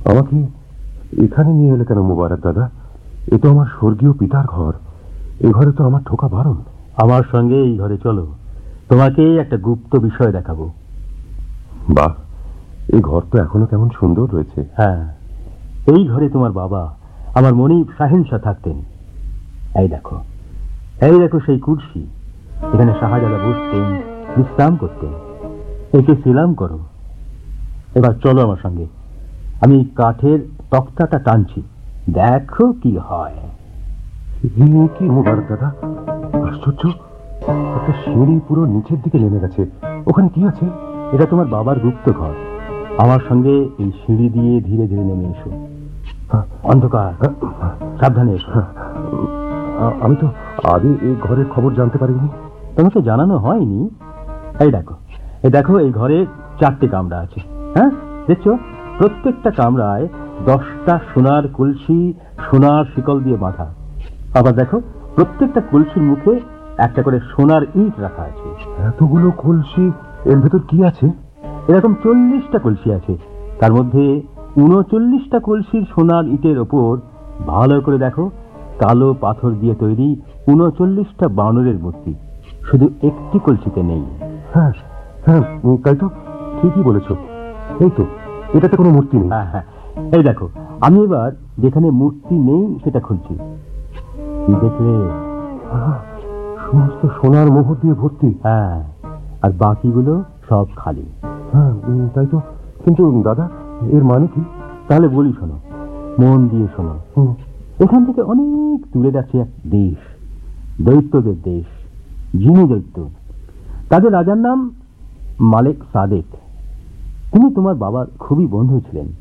আমাকে এখানে নিয়ে এলে কেন মোবারক দাদা? এ তো আমার স্বর্গীয় পিতার ঘর। এ ঘরে তো আমার ঢোকা বারণ। আমার সঙ্গে এই ঘরে চলো, তোমাকে একটা গুপ্ত বিষয় দেখাবো। বাহ, এই ঘর তো এখনো কেমন সুন্দর রয়েছে। হ্যাঁ, এই ঘরে তোমার বাবা আমার মনিব শাহিন শাহ থাকতেন। এই দেখো, এই দেখো সেই কুরসি। এখানে শাহজাদা বসতেন, বিশ্রাম করতেন। একে সিলাম করো। এবার চলো আমার সঙ্গে, আমি কাঠের তক্তাটা টানছি, দেখো কি হয়। কি মোবারক দাদা, আশ্চর্য! একটা সিঁড়ি পুরো নিচের দিকে নেমে গেছে। ওখানে কি আছে? এটা তোমার বাবার গুপ্ত ঘর। আমার সঙ্গে এই সিঁড়ি দিয়ে ধীরে ধীরে নেমে এসো। অন্ধকার, সাবধানে এসো। আমি তো আগে এই ঘরের খবর জানতে পারিনি। তোমাকে জানানো হয়নি? এই দেখো, এই দেখো, এই ঘরে 4টে কামরা আছে। হ্যাঁ, দেখছো? প্রত্যেকটা কামরায় 10টা সোনার কলসি সোনার শিকল দিয়ে বাঁধা। আবার দেখো, প্রত্যেকটা কলসির মুখে একটা করে সোনার ইট রাখা আছে। এতগুলো কলসি, এর ভেতর কি আছে? এরকম 40টা কলসি আছে। তার মধ্যে 39টা কলসির সোনার ইটের ওপর ভালো করে দেখো, কালো পাথর দিয়ে তৈরি 39টা বানরের মূর্তি। শুধু একটি কলসিতে নেই। হ্যাঁ হ্যাঁ, তাই তো, ঠিকই বলেছ। এই তো, এটাতে কোনো মূর্তি নেই। হ্যাঁ হ্যাঁ, এই দেখো, আমি এবার যেখানে মূর্তি নেই সেটা খুলছি। কি দেখলে? সমস্ত সোনার মোহর দিয়ে ভর্তি। হ্যাঁ, আর বাকিগুলো সব খালি। হ্যাঁ, তাই তো। কিন্তু দাদা, এর মানে কি? তাহলে বলি, শোনো, মন দিয়ে শোনো। এখান থেকে অনেক দূরে যাচ্ছে এক দেশ, দৈত্যদের দেশ, জিনি দৈত্য। তাদের রাজার নাম মালেক সাদেক। তিনি তোমার বাবার খুবই বন্ধু ছিলেন।